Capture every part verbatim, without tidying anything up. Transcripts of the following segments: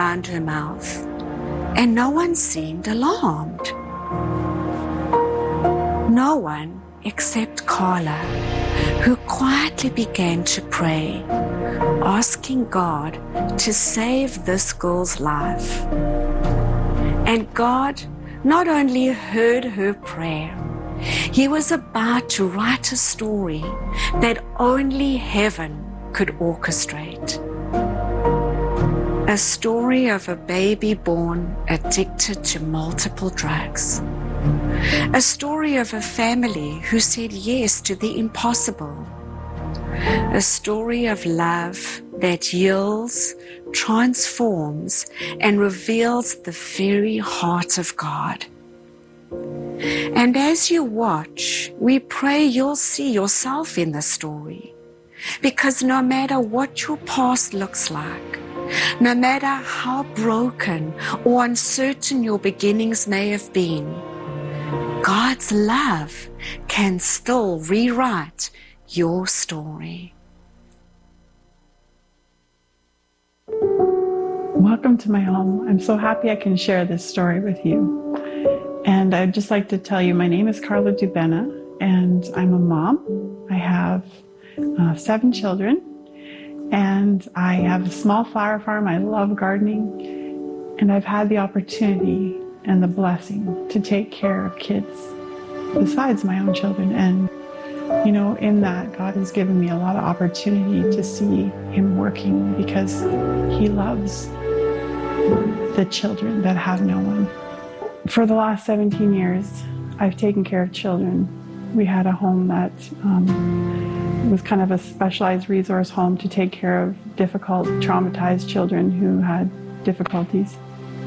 around her mouth, and no one seemed alarmed. No one except Carla, who quietly began to pray, asking God to save this girl's life. And God not only heard her prayer, He was about to write a story that only heaven could orchestrate. A story of a baby born addicted to multiple drugs. A story of a family who said yes to the impossible. A story of love that yields, transforms, and reveals the very heart of God. And as you watch, we pray you'll see yourself in the story. Because no matter what your past looks like, no matter how broken or uncertain your beginnings may have been, God's love can still rewrite your story. Welcome to my home. I'm so happy I can share this story with you. And I'd just like to tell you, my name is Carla Dubena, and I'm a mom. I have uh, seven children, and I have a small flower farm. I love gardening, and I've had the opportunity and the blessing to take care of kids besides my own children. And, you know, in that, God has given me a lot of opportunity to see Him working, because He loves the children that have no one. For the last seventeen years, I've taken care of children. We had a home that um, was kind of a specialized resource home to take care of difficult, traumatized children who had difficulties.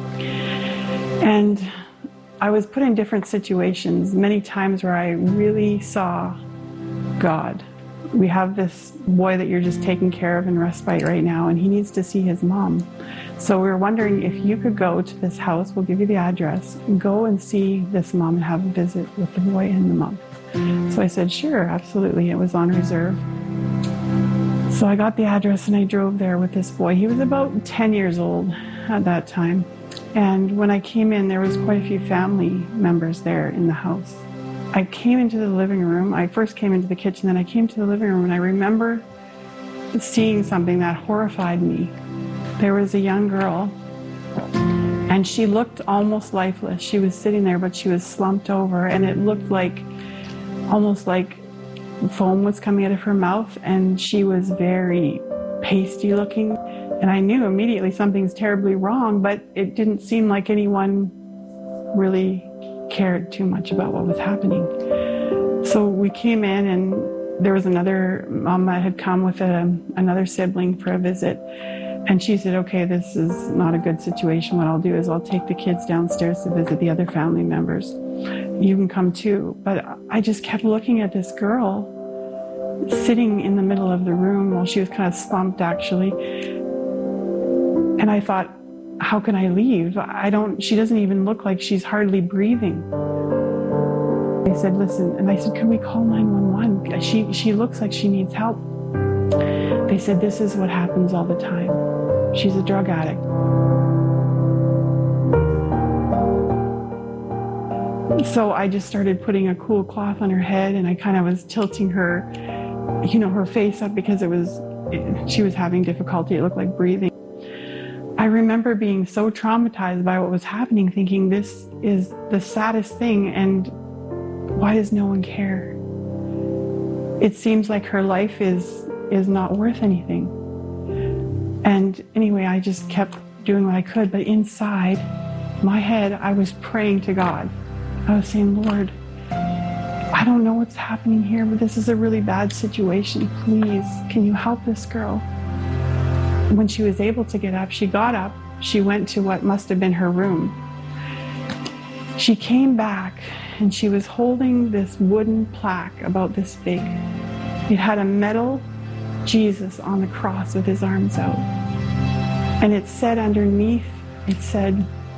And I was put in different situations many times where I really saw God. We have this boy that you're just taking care of in respite right now, and he needs to see his mom. So we were wondering if you could go to this house, we'll give you the address, and go and see this mom and have a visit with the boy and the mom. So I said, sure, absolutely. It was on reserve. So I got the address and I drove there with this boy. He was about ten years old at that time. And when I came in, there was quite a few family members there in the house. I came into the living room. I first came into the kitchen, then I came to the living room, and I remember seeing something that horrified me. There was a young girl, and she looked almost lifeless. She was sitting there, but she was slumped over, and it looked like, almost like foam was coming out of her mouth, and she was very pasty looking. And I knew immediately something's terribly wrong, but it didn't seem like anyone really cared too much about what was happening. So we came in, and there was another mom that had come with a, another sibling for a visit. And she said, okay, this is not a good situation. What I'll do is I'll take the kids downstairs to visit the other family members. You can come too. But I just kept looking at this girl sitting in the middle of the room while she was kind of slumped, actually. And I thought, how can I leave? I don't, she doesn't even look like she's hardly breathing. They said, listen, and I said, can we call nine one one? She, she looks like she needs help. They said, this is what happens all the time. She's a drug addict. So I just started putting a cool cloth on her head, and I kind of was tilting her, you know, her face up because it was, it, she was having difficulty. It looked like breathing. I remember being so traumatized by what was happening, thinking this is the saddest thing, and why does no one care? It seems like her life is is not worth anything. And anyway, I just kept doing what I could, but inside my head, I was praying to God. I was saying, Lord, I don't know what's happening here, but this is a really bad situation. Please, can you help this girl? When she was able to get up, she got up, she went to what must have been her room. She came back, and she was holding this wooden plaque about this big. It had a metal Jesus on the cross with his arms out. And it said underneath, it said,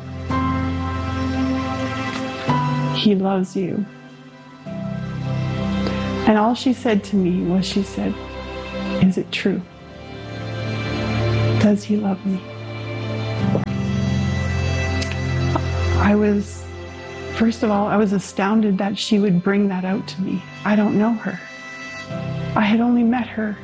He loves you. And all she said to me was, she said, is it true? Does He love me? I was, first of all, I was astounded that she would bring that out to me. I don't know her. I had only met her.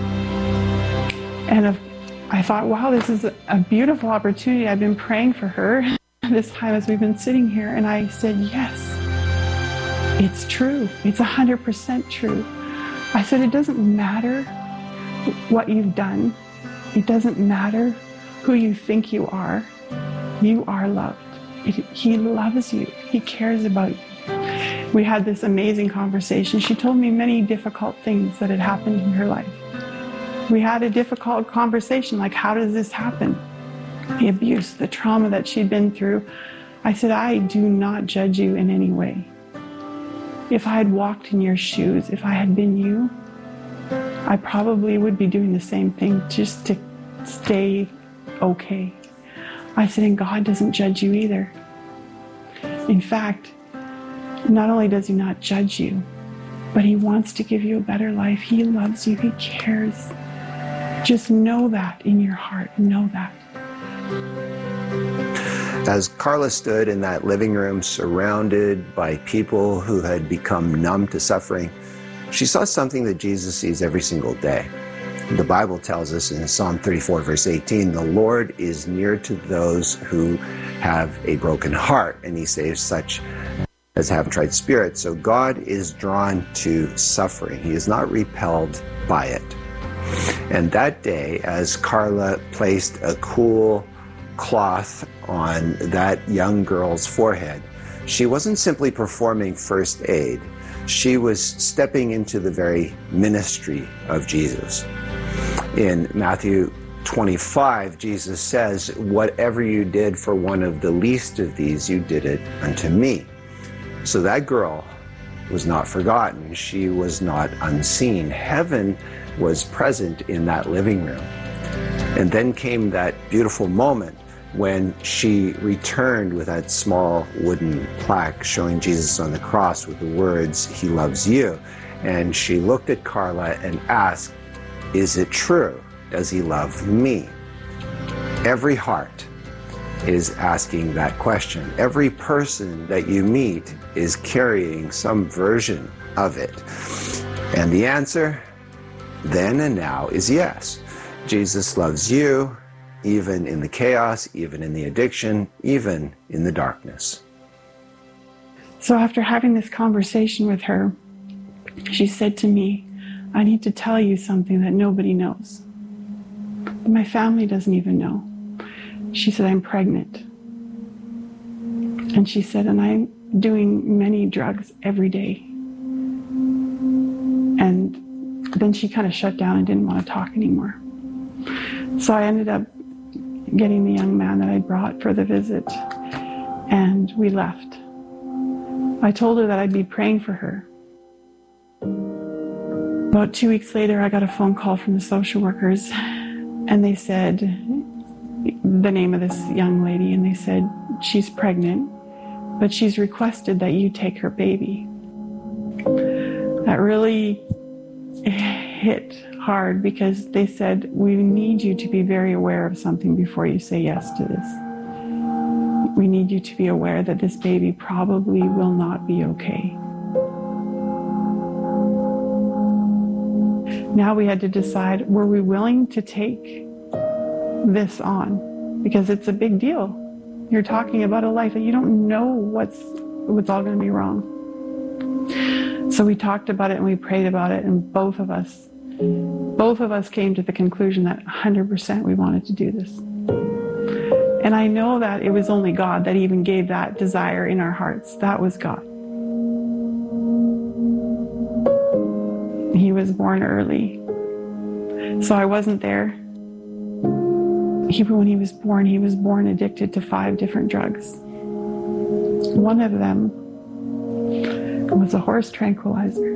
And I thought, wow, this is a beautiful opportunity. I've been praying for her this time as we've been sitting here. And I said, yes, it's true. It's one hundred percent true. I said, it doesn't matter what you've done. It doesn't matter who you think you are. You are loved. It, he loves you. He cares about you. We had this amazing conversation. She told me many difficult things that had happened in her life. We had a difficult conversation, like, how does this happen? The abuse, the trauma that she'd been through. I said, I do not judge you in any way. If I had walked in your shoes, if I had been you, I probably would be doing the same thing just to stay okay. I said, and God doesn't judge you either. In fact, not only does he not judge you, but he wants to give you a better life. He loves you. He cares. Just know that in your heart. Know that. As Carla stood in that living room surrounded by people who had become numb to suffering, she saw something that Jesus sees every single day. The Bible tells us in Psalm thirty-four, verse eighteen, the Lord is near to those who have a broken heart, and he saves such as have a contrite spirit. So God is drawn to suffering. He is not repelled by it. And that day, as Carla placed a cool cloth on that young girl's forehead, she wasn't simply performing first aid. She was stepping into the very ministry of Jesus. In Matthew twenty-five, Jesus says, whatever you did for one of the least of these, you did it unto me. So that girl was not forgotten. She was not unseen. Heaven was present in that living room. And then came that beautiful moment when she returned with that small wooden plaque showing Jesus on the cross with the words, he loves you. And she looked at Carla and asked, is it true? Does he love me? Every heart is asking that question. Every person that you meet is carrying some version of it. And the answer, then and now, is yes. Jesus loves you, even in the chaos, even in the addiction, even in the darkness. So after having this conversation with her, she said to me, I need to tell you something that nobody knows. My family doesn't even know. She said, I'm pregnant. And she said, and I'm doing many drugs every day. And then she kind of shut down and didn't want to talk anymore. So I ended up getting the young man that I brought for the visit, and we left. I told her that I'd be praying for her. About two weeks later, I got a phone call from the social workers, and they said the name of this young lady, and they said, she's pregnant, but she's requested that you take her baby. That really hit hard, because they said, we need you to be very aware of something before you say yes to this. We need you to be aware that this baby probably will not be okay. Now we had to decide, were we willing to take this on? Because it's a big deal. You're talking about a life that you don't know what's, what's all going to be wrong. So we talked about it and we prayed about it, and both of us, both of us came to the conclusion that one hundred percent we wanted to do this. And I know that it was only God that even gave that desire in our hearts. That was God. He was born early. So I wasn't there. He, when he was born, he was born addicted to five different drugs. One of them was a horse tranquilizer.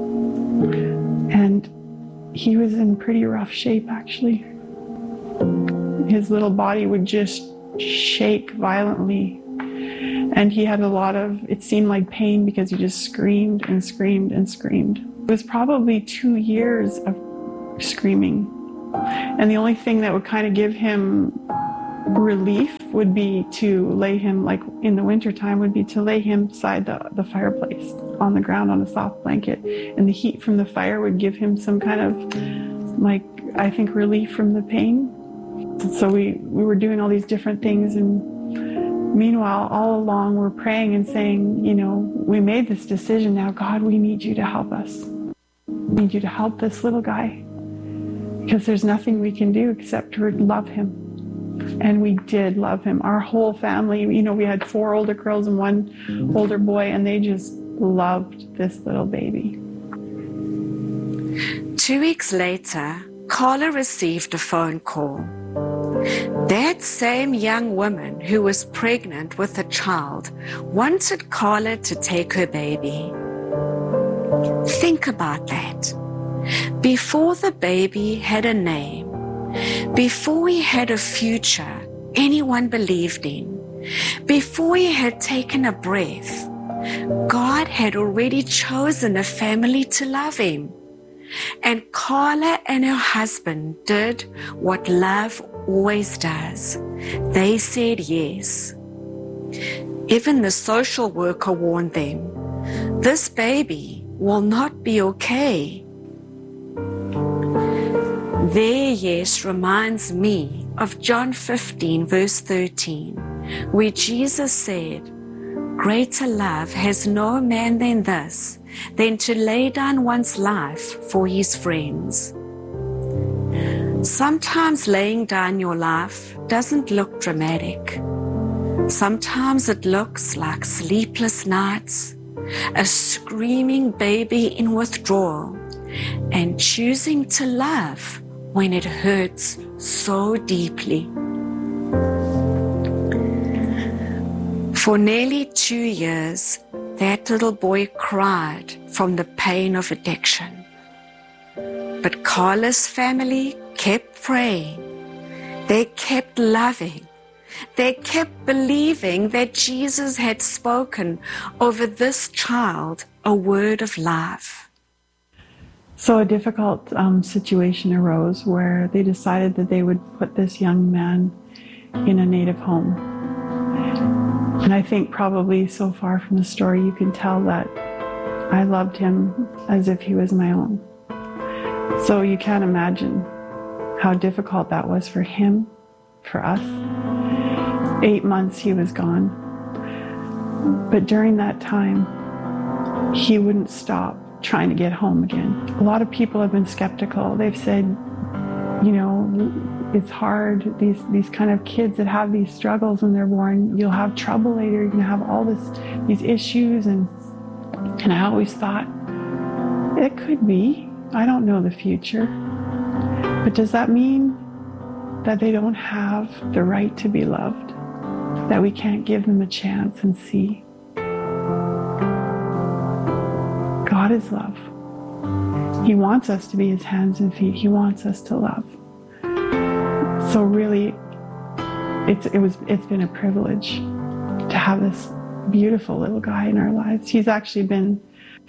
And he was in pretty rough shape, actually. His little body would just shake violently. And he had a lot of, it seemed like pain, because he just screamed and screamed and screamed. It was probably two years of screaming. And the only thing that would kind of give him relief would be to lay him, like in the wintertime, would be to lay him beside the, the fireplace on the ground on a soft blanket. And the heat from the fire would give him some kind of, like, I think, relief from the pain. So we, we were doing all these different things. And meanwhile, all along, we're praying and saying, you know, we made this decision now. God, we need you to help us. We need you to help this little guy. Because there's nothing we can do except to love him. And we did love him. Our whole family, you know, we had four older girls and one older boy, and they just loved this little baby. Two weeks later, Carla received a phone call. That same young woman who was pregnant with a child wanted Carla to take her baby. Think about that. Before the baby had a name, before he had a future anyone believed in, before he had taken a breath, God had already chosen a family to love him. And Carla and her husband did what love always does. They said yes. Even the social worker warned them, this baby will not be okay. Their yes reminds me of John fifteen, verse thirteen, where Jesus said, greater love has no man than this, than to lay down one's life for his friends. Sometimes laying down your life doesn't look dramatic. Sometimes it looks like sleepless nights, a screaming baby in withdrawal, and choosing to love when it hurts so deeply. For nearly two years, that little boy cried from the pain of addiction. But Carla's family kept praying. They kept loving. They kept believing that Jesus had spoken over this child a word of life. So a difficult um, situation arose where they decided that they would put this young man in a native home. And I think probably so far from the story you can tell that I loved him as if he was my own. So you can't imagine how difficult that was for him, for us. Eight months he was gone. But during that time, he wouldn't stop trying to get home again. A lot of people have been skeptical. They've said, you know, it's hard. These these kind of kids that have these struggles when they're born, you'll have trouble later. You're going to have all this these issues. And and I always thought, it could be. I don't know the future. But does that mean that they don't have the right to be loved? That we can't give them a chance and see? God is love. He wants us to be his hands and feet. He wants us to love. So really, it's it was it's been a privilege to have this beautiful little guy in our lives. He's actually been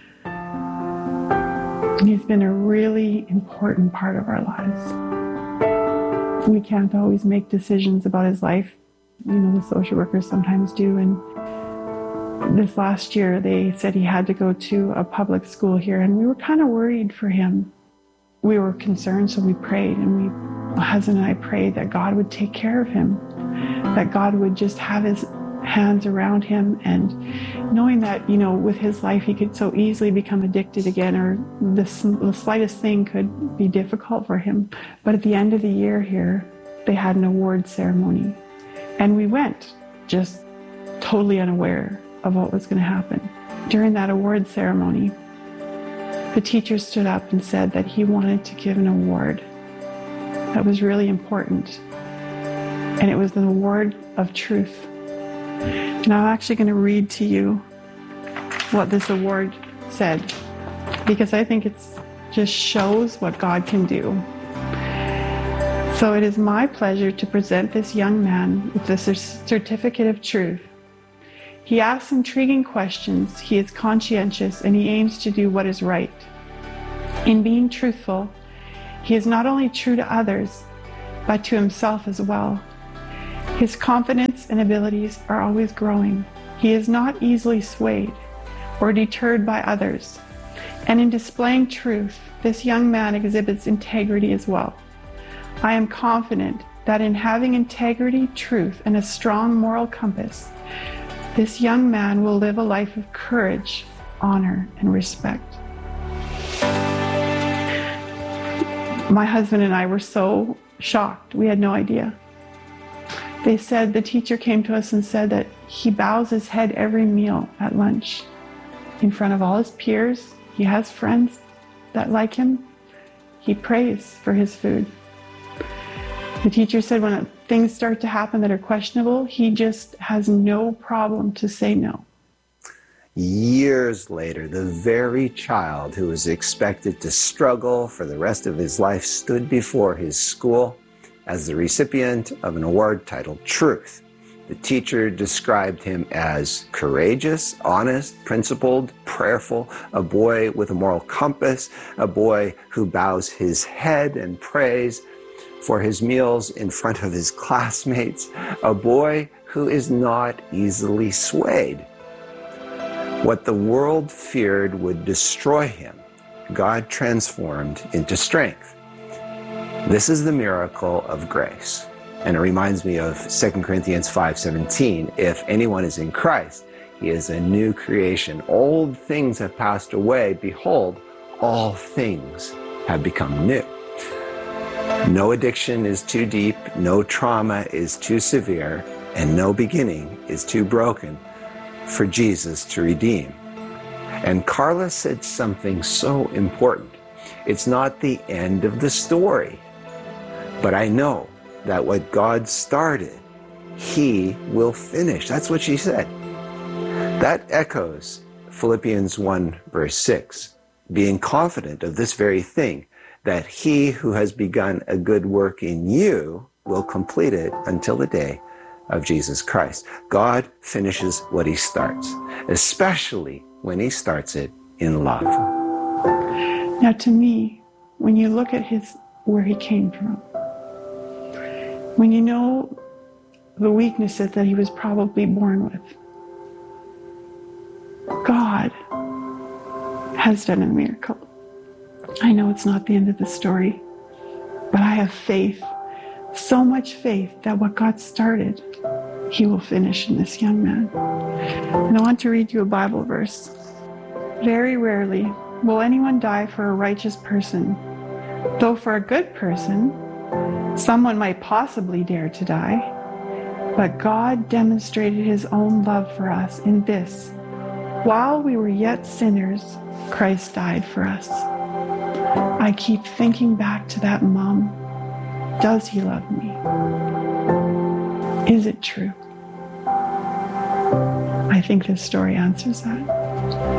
he's been a really important part of our lives. We can't always make decisions about his life. You know, the social workers sometimes do. And this last year, they said he had to go to a public school here, and we were kind of worried for him. We were concerned, so we prayed, and we, my husband and I prayed that God would take care of him, that God would just have his hands around him, and knowing that, you know, with his life, he could so easily become addicted again, or the, the slightest thing could be difficult for him. But at the end of the year here, they had an award ceremony, and we went, just totally unaware of what was going to happen. During that award ceremony, the teacher stood up and said that he wanted to give an award that was really important. And it was an award of truth. And I'm actually going to read to you what this award said, because I think it just shows what God can do. So it is my pleasure to present this young man with the certificate of truth. He asks intriguing questions, he is conscientious, and he aims to do what is right. In being truthful, he is not only true to others, but to himself as well. His confidence and abilities are always growing. He is not easily swayed or deterred by others. And in displaying truth, this young man exhibits integrity as well. I am confident that in having integrity, truth, and a strong moral compass, this young man will live a life of courage, honor, and respect. My husband and I were so shocked. We had no idea. They said, the teacher came to us and said that he bows his head every meal at lunch in front of all his peers. He has friends that like him. He prays for his food. The teacher said when things start to happen that are questionable, he just has no problem to say no. Years later, the very child who was expected to struggle for the rest of his life stood before his school as the recipient of an award titled Truth. The teacher described him as courageous, honest, principled, prayerful, a boy with a moral compass, a boy who bows his head and prays for his meals in front of his classmates, a boy who is not easily swayed. What the world feared would destroy him, God transformed into strength. This is the miracle of grace. And it reminds me of Second Corinthians five seventeen. If anyone is in Christ, he is a new creation. Old things have passed away. Behold, all things have become new. No addiction is too deep, no trauma is too severe, and no beginning is too broken for Jesus to redeem. And Carla said something so important. It's not the end of the story, but I know that what God started, He will finish. That's what she said. That echoes Philippians one verse six, being confident of this very thing, that He who has begun a good work in you will complete it until the day of Jesus Christ. God finishes what He starts, especially when He starts it in love. Now to me, when you look at his where he came from, when you know the weaknesses that he was probably born with, God has done a miracle. I know it's not the end of the story, but I have faith, so much faith that what God started, He will finish in this young man. And I want to read you a Bible verse. Very rarely will anyone die for a righteous person, though for a good person, someone might possibly dare to die. But God demonstrated His own love for us in this: while we were yet sinners, Christ died for us. I keep thinking back to that mom. Does He love me? Is it true? I think this story answers that.